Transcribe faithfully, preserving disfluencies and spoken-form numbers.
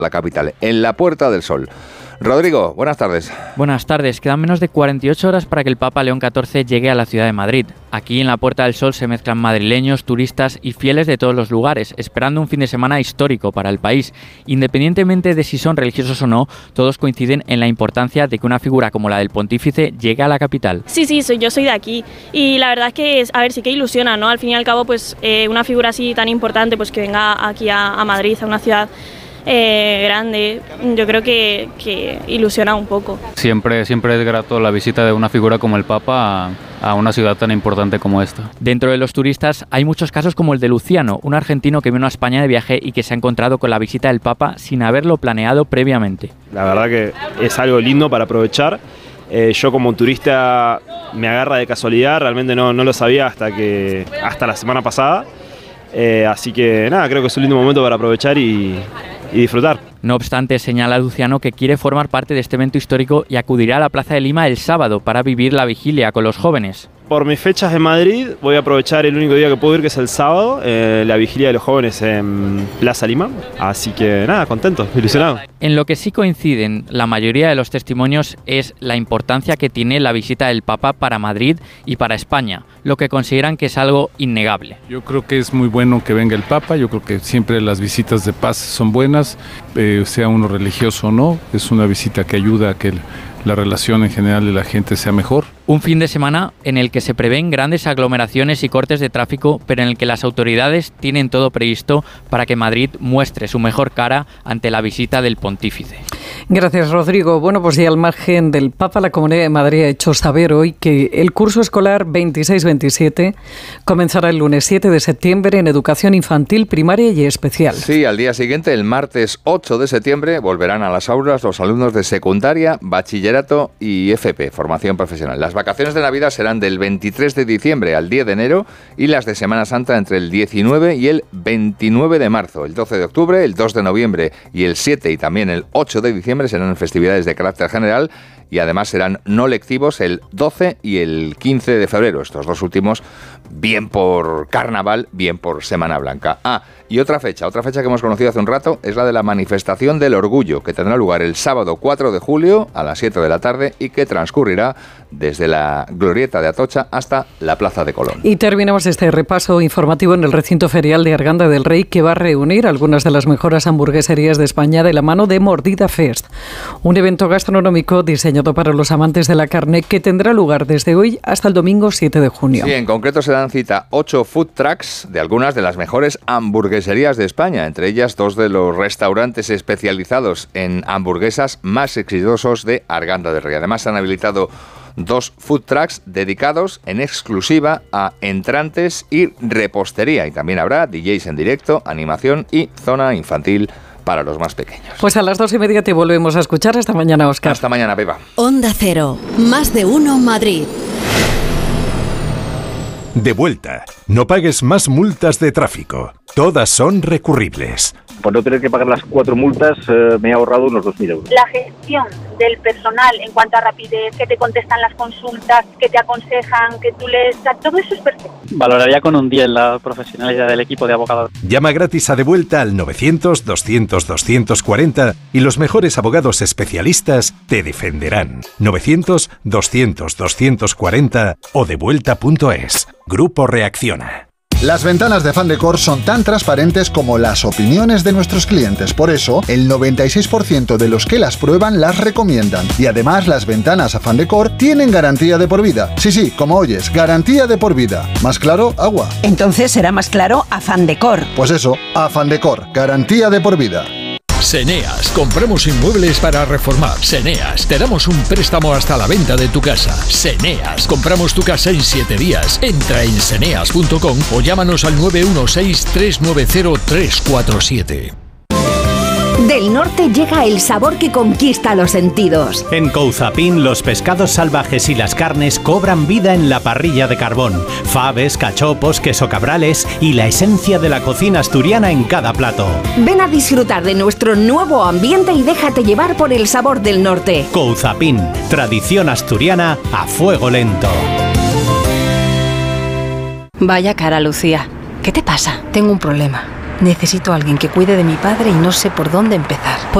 la capital, en la Puerta del Sol. Rodrigo, buenas tardes. Buenas tardes. Quedan menos de cuarenta y ocho horas para que el Papa León catorce llegue a la ciudad de Madrid. Aquí en la Puerta del Sol se mezclan madrileños, turistas y fieles de todos los lugares, esperando un fin de semana histórico para el país. Independientemente de si son religiosos o no, todos coinciden en la importancia de que una figura como la del pontífice llegue a la capital. Sí, sí, soy, yo soy de aquí y la verdad es que, a ver, sí que ilusiona, ¿no? Al fin y al cabo, pues eh, una figura así tan importante, pues que venga aquí a, a Madrid, a una ciudad Eh, grande, yo creo que, que ilusiona un poco. Siempre, siempre es grato la visita de una figura como el Papa a, a una ciudad tan importante como esta. Dentro de los turistas hay muchos casos como el de Luciano, un argentino que vino a España de viaje y que se ha encontrado con la visita del Papa sin haberlo planeado previamente. La verdad que es algo lindo para aprovechar. Eh, yo como turista me agarra de casualidad, realmente no, no lo sabía hasta, que, hasta la semana pasada. Eh, así que nada, creo que es un lindo momento para aprovechar y, y disfrutar. No obstante, señala Luciano que quiere formar parte de este evento histórico y acudirá a la Plaza de Lima el sábado para vivir la vigilia con los jóvenes. Por mis fechas en Madrid voy a aprovechar el único día que puedo ir, que es el sábado, eh, la vigilia de los jóvenes en Plaza Lima. Así que nada, contento, ilusionado. En lo que sí coinciden la mayoría de los testimonios es la importancia que tiene la visita del Papa para Madrid y para España, lo que consideran que es algo innegable. Yo creo que es muy bueno que venga el Papa, yo creo que siempre las visitas de paz son buenas, eh, sea uno religioso o no, es una visita que ayuda a que el, la relación en general de la gente sea mejor. Un fin de semana en el que se prevén grandes aglomeraciones y cortes de tráfico, pero en el que las autoridades tienen todo previsto para que Madrid muestre su mejor cara ante la visita del pontífice. Gracias, Rodrigo. Bueno, pues ya al margen del Papa, la Comunidad de Madrid ha hecho saber hoy que el curso escolar veintiséis veintisiete comenzará el lunes siete de septiembre en educación infantil, primaria y especial. Sí, al día siguiente, el martes ocho de septiembre, volverán a las aulas los alumnos de secundaria, bachillerato y F P, formación profesional. Las vacaciones de Navidad serán del veintitrés de diciembre al diez de enero y las de Semana Santa entre el diecinueve y el veintinueve de marzo. El doce de octubre, el dos de noviembre y el siete y también el ocho de diciembre serán festividades de carácter general y además serán no lectivos el doce y el quince de febrero. Estos dos últimos bien por carnaval, bien por Semana Blanca. Ah, y otra fecha, otra fecha que hemos conocido hace un rato es la de la manifestación del orgullo, que tendrá lugar el sábado cuatro de julio a las siete de la tarde y que transcurrirá desde la Glorieta de Atocha hasta la Plaza de Colón. Y terminamos este repaso informativo en el recinto ferial de Arganda del Rey, que va a reunir algunas de las mejores hamburgueserías de España de la mano de Mordida Fest, un evento gastronómico diseñado para los amantes de la carne que tendrá lugar desde hoy hasta el domingo siete de junio. Sí, en concreto se dan cita ocho food trucks de algunas de las mejores hamburgueserías de España, entre ellas dos de los restaurantes especializados en hamburguesas más exitosos de Arganda del Rey. Además, se han habilitado dos food trucks dedicados en exclusiva a entrantes y repostería. Y también habrá D Js en directo, animación y zona infantil para los más pequeños. Pues a las dos y media te volvemos a escuchar. Hasta mañana, Óscar. Hasta mañana, Pepa. Onda Cero, más de uno Madrid. De vuelta. No pagues más multas de tráfico. Todas son recurribles. Por no tener que pagar las cuatro multas, eh, me he ahorrado unos dos mil euros. La gestión del personal en cuanto a rapidez, que te contestan las consultas, que te aconsejan, que tú les... Todo eso es perfecto. Valoraría con un diez la profesionalidad del equipo de abogados. Llama gratis a De Vuelta al novecientos, doscientos, doscientos cuarenta y los mejores abogados especialistas te defenderán. novecientos, doscientos, doscientos cuarenta o devuelta punto es. Grupo Reacciona. Las ventanas de Fandecor son tan transparentes como las opiniones de nuestros clientes. Por eso, el noventa y seis por ciento de los que las prueban las recomiendan. Y además, las ventanas Fandecor tienen garantía de por vida. Sí, sí, como oyes, garantía de por vida. ¿Más claro? Agua. Entonces será más claro Fandecor. Pues eso, Fandecor, garantía de por vida. Seneas, compramos inmuebles para reformar. Seneas, te damos un préstamo hasta la venta de tu casa. Seneas, compramos tu casa en siete días. Entra en seneas punto com o llámanos al nueve uno seis, tres nueve cero, tres cuatro siete. Del norte llega el sabor que conquista los sentidos. En Couzapin, los pescados salvajes y las carnes cobran vida en la parrilla de carbón. Faves, cachopos, queso cabrales y la esencia de la cocina asturiana en cada plato. Ven a disfrutar de nuestro nuevo ambiente y déjate llevar por el sabor del norte. Couzapin, tradición asturiana a fuego lento. Vaya cara, Lucía. ¿Qué te pasa? Tengo un problema. Necesito a alguien que cuide de mi padre y no sé por dónde empezar.